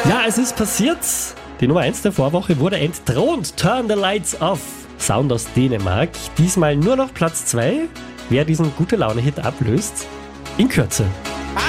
Ja, es ist passiert. Die Nummer 1 der Vorwoche wurde entthront. Turn the Lights Off. Sound aus Dänemark. Diesmal nur noch Platz 2. Wer diesen Gute-Laune-Hit ablöst, in Kürze.